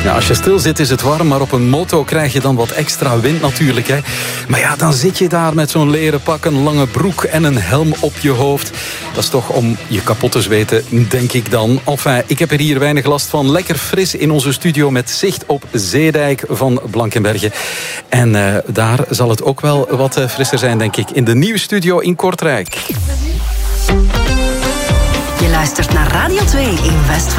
Nou, als je stil zit is het warm, maar op een moto krijg je dan wat extra wind natuurlijk. Hè. Maar ja, dan zit je daar met zo'n leren pak, een lange broek en een helm op je hoofd. Dat is toch om je kapot te zweten, denk ik dan. Enfin, ik heb er hier weinig last van. Lekker fris in onze studio met zicht op Zeedijk van Blankenberge. En daar zal het ook wel wat frisser zijn, denk ik. In de nieuwe studio in Kortrijk. Je luistert naar Radio 2 in West-Vlaanderen.